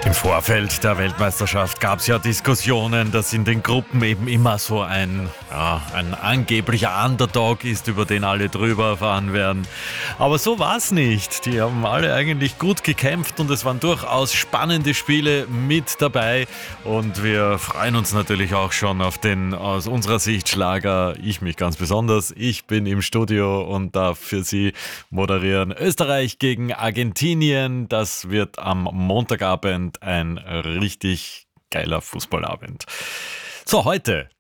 Im Vorfeld der Weltmeisterschaft gab es ja Diskussionen, dass in den Gruppen eben immer so ein angeblicher Underdog ist, über den alle drüber fahren werden. Aber so war es nicht. Die haben alle eigentlich gut gekämpft und es waren durchaus spannende Spiele mit dabei. Und wir freuen uns natürlich auch schon auf den aus unserer Sicht Schlager. Ich mich ganz besonders. Ich bin im Studio und darf für Sie moderieren. Österreich gegen Argentinien. Das wird am Montagabend ein richtig geiler Fußballabend. So, heute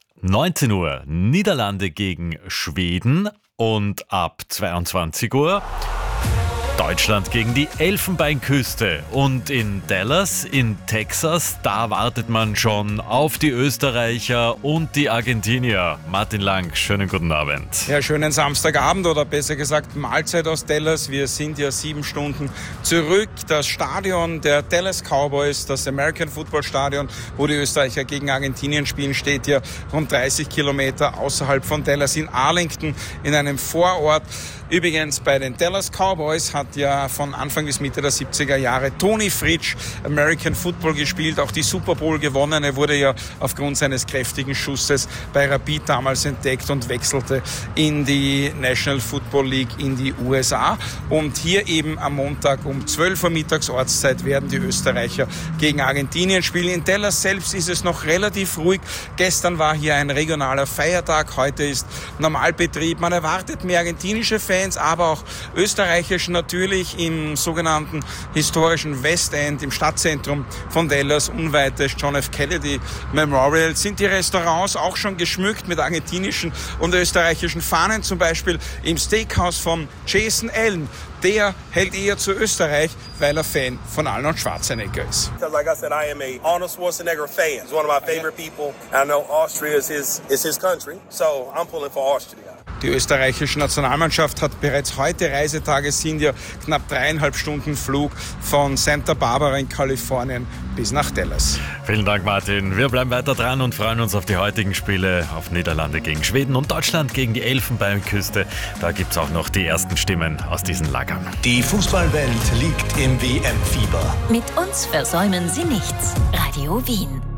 19 Uhr Niederlande gegen Schweden und ab 22 Uhr Deutschland gegen die Elfenbeinküste. Und in Dallas in Texas, da wartet man schon auf die Österreicher und die Argentinier. Martin Lang, schönen guten Abend. Ja, schönen Samstagabend oder besser gesagt Mahlzeit aus Dallas. Wir sind ja 7 Stunden zurück. Das Stadion der Dallas Cowboys, das American Football Stadion, wo die Österreicher gegen Argentinien spielen, steht ja rund 30 Kilometer außerhalb von Dallas in Arlington in einem Vorort. Übrigens bei den Dallas Cowboys hat ja von Anfang bis Mitte der 70er Jahre Tony Fritsch American Football gespielt, auch die Super Bowl gewonnen. Er wurde ja aufgrund seines kräftigen Schusses bei Rapid damals entdeckt und wechselte in die National Football League in die USA. Und hier eben am Montag um 12 Uhr mittags Ortszeit werden die Österreicher gegen Argentinien spielen. In Dallas selbst ist es noch relativ ruhig. Gestern war hier ein regionaler Feiertag, heute ist Normalbetrieb. Man erwartet mehr argentinische Fans, aber auch österreichischen natürlich im sogenannten historischen West End, im Stadtzentrum von Dallas, unweit des John F. Kennedy Memorial, sind die Restaurants auch schon geschmückt mit argentinischen und österreichischen Fahnen, zum Beispiel im Steakhouse von Jason Allen. Der hält eher zu Österreich, weil er Fan von Arnold Schwarzenegger ist. Like I said, I am a Arnold Schwarzenegger fan. He's one of my favorite people. I know Austria is his country, so I'm pulling for Austria. Die österreichische Nationalmannschaft hat bereits heute Reisetage, sind ja knapp 3,5 Stunden Flug von Santa Barbara in Kalifornien bis nach Dallas. Vielen Dank, Martin. Wir bleiben weiter dran und freuen uns auf die heutigen Spiele, auf Niederlande gegen Schweden und Deutschland gegen die Elfenbeinküste. Da gibt es auch noch die ersten Stimmen aus diesen Lagern. Die Fußballwelt liegt im WM-Fieber. Mit uns versäumen Sie nichts. Radio Wien.